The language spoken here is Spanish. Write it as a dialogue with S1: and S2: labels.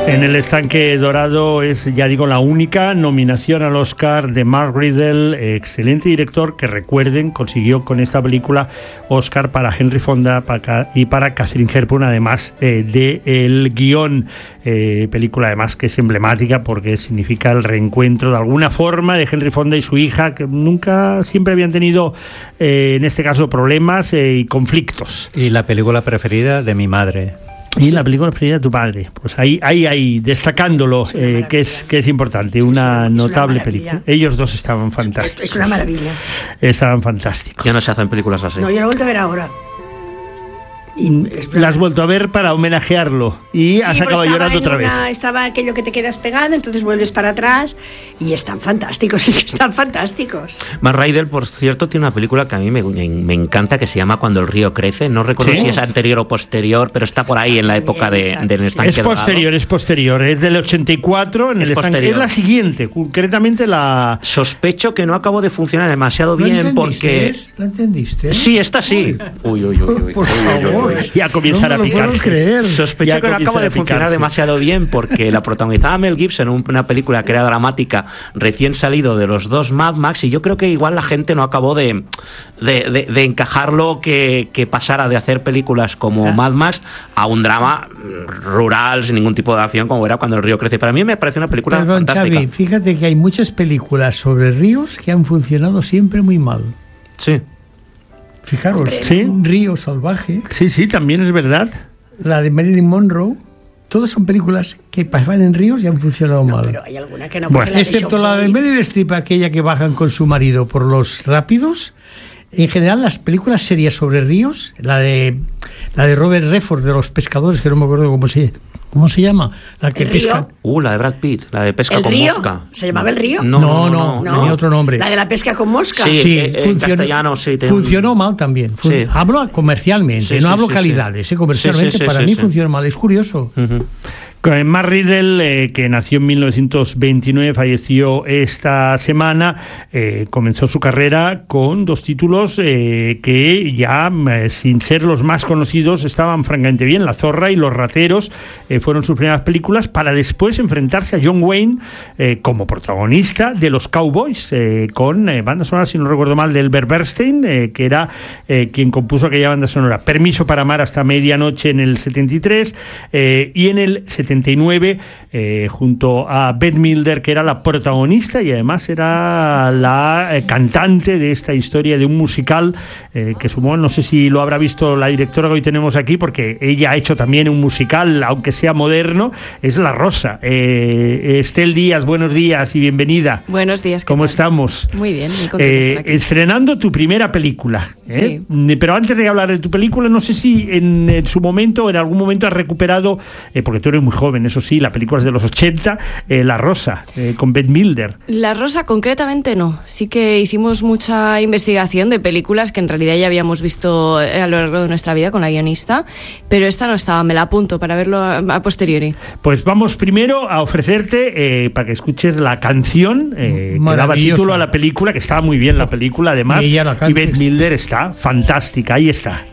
S1: En El estanque dorado es, ya digo, la única nominación al Oscar de Mark Riddle, excelente director que, recuerden, consiguió con esta película Oscar para Henry Fonda y para Katharine Hepburn, además del guión. Película además que es emblemática porque significa el reencuentro de alguna forma de Henry Fonda y su hija, que nunca, siempre habían tenido en este caso problemas y conflictos.
S2: Y la película preferida de mi madre.
S1: Y la película preferida de tu padre, pues ahí destacándolo, que es importante, una notable película. Ellos dos estaban fantásticos.
S3: Es una maravilla.
S1: Estaban fantásticos.
S4: Ya no se hacen películas así.
S3: No, yo lo he vuelto a ver ahora.
S1: La has vuelto a ver para homenajearlo y
S3: sí,
S1: has acabado llorando otra vez.
S3: Estaba aquello que te quedas pegado, entonces vuelves para atrás y están fantásticos, es que están fantásticos.
S4: Mark Riddle, por cierto, tiene una película que a mí me encanta, que se llama Cuando el río crece. No recuerdo si es anterior o posterior, pero está por ahí en la época del estanque.
S1: Es posterior, es del 84 en el estanque. Es la siguiente, concretamente la...
S4: Sospecho que no acabó de funcionar demasiado bien porque...
S5: ¿La entendiste?
S4: Sí, esta sí. Uy.
S5: Por favor.
S1: Ya comienzan a picarse.
S4: Sospecho que no acaba de funcionar demasiado bien porque la protagonizaba Mel Gibson, una película que era dramática, recién salido de los dos Mad Max, y yo creo que igual la gente no acabó de encajarlo, que pasara de hacer películas como Mad Max a un drama rural sin ningún tipo de acción como era Cuando el río crece. Para mí me parece una película fantástica.
S5: Xavi, fíjate que hay muchas películas sobre ríos que han funcionado siempre muy mal.
S4: Sí.
S5: Fijaros,
S1: ¿sí?
S5: Río salvaje.
S1: Sí, también es verdad.
S5: La de Marilyn Monroe. Todas son películas que pasan en ríos y han funcionado mal.
S3: Pero hay alguna que no.
S5: Bueno, excepto la de Meryl Streep, aquella que bajan con su marido por los rápidos. En general, las películas serias sobre ríos, la de Robert Redford de los pescadores, que no me acuerdo cómo se llama, la que pesca.
S4: La de Brad Pitt, la de pesca con mosca.
S3: ¿Se llamaba El Río?
S5: No, tenía otro nombre.
S3: La de la pesca con mosca.
S5: Sí,
S4: en castellano sí.
S5: Funcionó mal también.
S4: Sí.
S5: Hablo comercialmente, no hablo calidades. Comercialmente para mí funcionó mal. Es curioso.
S1: Mark Riddle, que nació en 1929, falleció esta semana, comenzó su carrera con dos títulos que ya, sin ser los más conocidos, estaban francamente bien. La Zorra y Los rateros fueron sus primeras películas, para después enfrentarse a John Wayne como protagonista de Los Cowboys, con banda sonora, si no recuerdo mal, de Elbert Bernstein, que era quien compuso aquella banda sonora. Permiso para amar hasta medianoche en el 73, y en el 79 junto a Bette Midler, que era la protagonista y además era la cantante de esta historia de un musical que sumó, no sé si lo habrá visto la directora que hoy tenemos aquí, porque ella ha hecho también un musical, aunque sea moderno, es La Rosa. Estel Díaz, buenos días y bienvenida.
S6: Buenos días.
S1: ¿Cómo estamos?
S6: Muy bien, muy contenta de estar aquí.
S1: Estrenando tu primera película.
S6: Sí.
S1: Pero antes de hablar de tu película, no sé si en su momento, en algún momento has recuperado, porque tú eres muy joven, eso sí, la película es de los 80, La Rosa, con Bette Midler.
S6: La Rosa concretamente no, sí que hicimos mucha investigación de películas que en realidad ya habíamos visto a lo largo de nuestra vida con la guionista, pero esta no estaba, me la apunto para verlo a posteriori.
S1: Pues vamos primero a ofrecerte para que escuches la canción que daba título a la película, que estaba muy bien la película además, y Bette Midler está fantástica, ahí está.